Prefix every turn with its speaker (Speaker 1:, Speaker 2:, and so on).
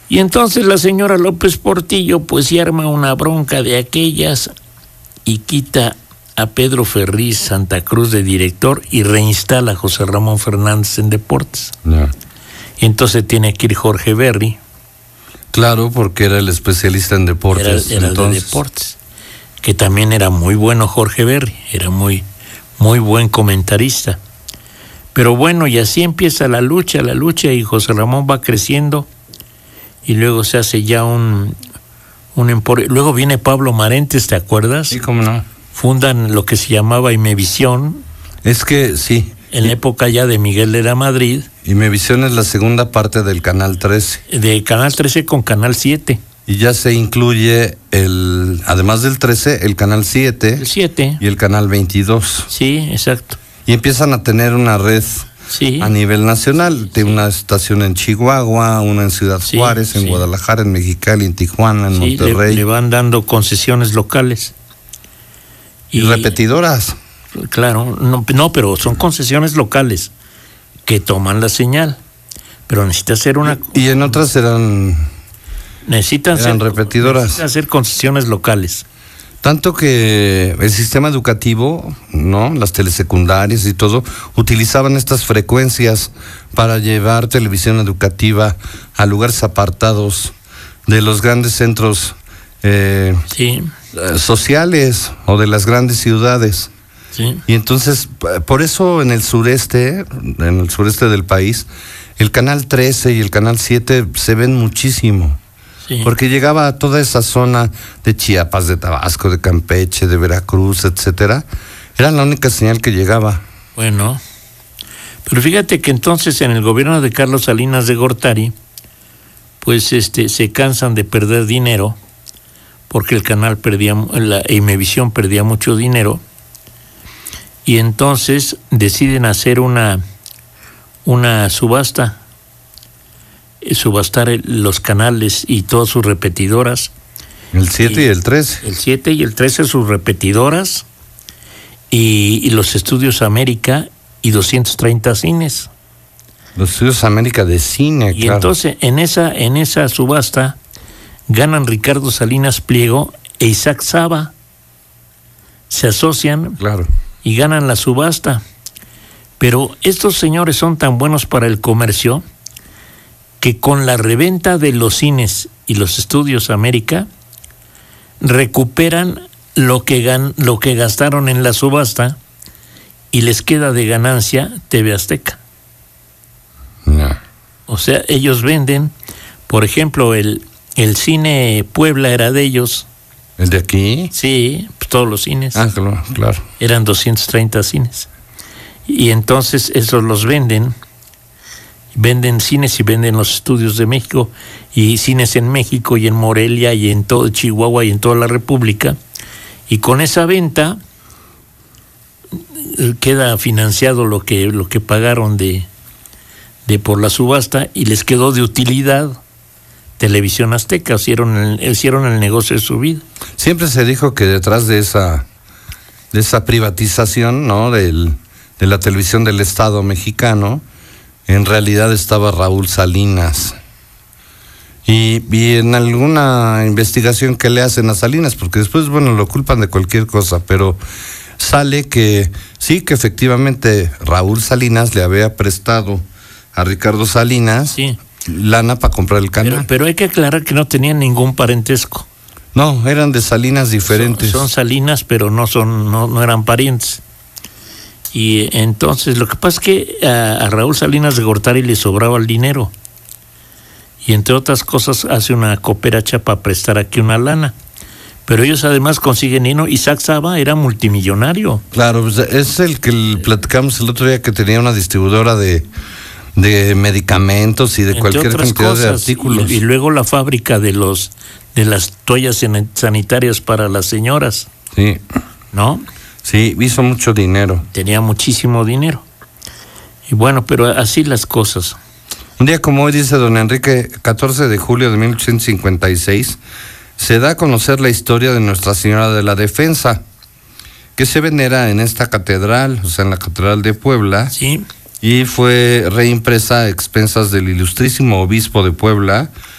Speaker 1: Y entonces la señora López Portillo pues sí arma una bronca de aquellas y quita a Pedro Ferriz Santa Cruz de director y reinstala a José Ramón Fernández en deportes.
Speaker 2: No.
Speaker 1: Y entonces tiene que ir Jorge Berry.
Speaker 2: Claro, porque era el especialista en deportes.
Speaker 1: Era de deportes. Que también era muy bueno Jorge Berry, era muy buen comentarista. Pero bueno, y así empieza la lucha y José Ramón va creciendo y luego se hace ya un emporio. Luego viene Pablo Marentes, ¿te acuerdas?
Speaker 2: Sí, cómo no.
Speaker 1: Fundan lo que se llamaba Imevisión.
Speaker 2: Es que sí.
Speaker 1: En la época ya de Miguel de la Madrid.
Speaker 2: Imevisión es la segunda parte del Canal 13.
Speaker 1: De Canal 13 con Canal 7.
Speaker 2: Y ya se incluye, además del 13, el Canal 7.
Speaker 1: El 7.
Speaker 2: Y el Canal 22.
Speaker 1: Sí, exacto.
Speaker 2: Y empiezan a tener una red a nivel nacional. Tiene una estación en Chihuahua, una en Ciudad Juárez, en Guadalajara, en Mexicali, en Tijuana, en Monterrey.
Speaker 1: Le van dando concesiones locales.
Speaker 2: Y repetidoras.
Speaker 1: Claro, no, pero son concesiones locales que toman la señal. Pero necesita hacer una...
Speaker 2: Y en otras eran repetidoras.
Speaker 1: Necesitan hacer concesiones locales.
Speaker 2: Tanto que el sistema educativo, ¿no? Las telesecundarias y todo, utilizaban estas frecuencias para llevar televisión educativa a lugares apartados de los grandes centros sociales o de las grandes ciudades.
Speaker 1: Sí.
Speaker 2: Y entonces, por eso en el sureste del país, el Canal 13 y el Canal 7 se ven muchísimo. Sí. Porque llegaba a toda esa zona de Chiapas, de Tabasco, de Campeche, de Veracruz, etcétera. Era la única señal que llegaba.
Speaker 1: Bueno, pero fíjate que entonces en el gobierno de Carlos Salinas de Gortari, pues se cansan de perder dinero, porque el canal la Imevisión perdía mucho dinero, y entonces deciden hacer una subasta. Subastar los canales y todas sus repetidoras.
Speaker 2: El 7 y el 13.
Speaker 1: El 7 y el 13 sus repetidoras y los Estudios América y 230 cines.
Speaker 2: Los Estudios América de cine,
Speaker 1: y claro. Entonces en esa subasta ganan Ricardo Salinas Pliego e Isaac Saba. Se asocian,
Speaker 2: claro,
Speaker 1: y ganan la subasta. Pero estos señores son tan buenos para el comercio que con la reventa de los cines y los Estudios América recuperan lo que gastaron en la subasta y les queda de ganancia TV Azteca.
Speaker 2: No.
Speaker 1: O sea, ellos venden, por ejemplo, el cine Puebla era de ellos.
Speaker 2: ¿El de aquí?
Speaker 1: Sí, pues todos los cines.
Speaker 2: Ah, claro.
Speaker 1: Eran 230 cines. Y entonces esos los venden cines y venden los Estudios de México y cines en México y en Morelia y en todo Chihuahua y en toda la República, y con esa venta queda financiado lo que pagaron de por la subasta, y les quedó de utilidad Televisión Azteca. Hicieron el negocio de su vida.
Speaker 2: Siempre se dijo que detrás de esa privatización, ¿no?, de la televisión del Estado mexicano, en realidad estaba Raúl Salinas. Y en alguna investigación que le hacen a Salinas, porque después, lo culpan de cualquier cosa, pero sale que sí, que efectivamente Raúl Salinas le había prestado a Ricardo Salinas lana para comprar el canal.
Speaker 1: Pero hay que aclarar que no tenían ningún parentesco.
Speaker 2: No, eran de Salinas diferentes.
Speaker 1: Son Salinas, pero no eran parientes. Y entonces lo que pasa es que a Raúl Salinas de Gortari le sobraba el dinero, y entre otras cosas hace una cooperacha para prestar aquí una lana, pero ellos además consiguen dinero. Isaac Saba era multimillonario.
Speaker 2: Claro, pues es el que platicamos el otro día, que tenía una distribuidora de medicamentos y de cualquier cantidad de artículos.
Speaker 1: Y luego la fábrica de las toallas sanitarias para las señoras.
Speaker 2: Sí.
Speaker 1: ¿No?
Speaker 2: Sí, hizo mucho dinero.
Speaker 1: Tenía muchísimo dinero. Y bueno, pero así las cosas.
Speaker 2: Un día como hoy, dice don Enrique, 14 de julio de 1856, se da a conocer la historia de Nuestra Señora de la Defensa, que se venera en esta catedral, o sea, en la Catedral de Puebla.
Speaker 1: Sí.
Speaker 2: Y fue reimpresa a expensas del ilustrísimo obispo de Puebla,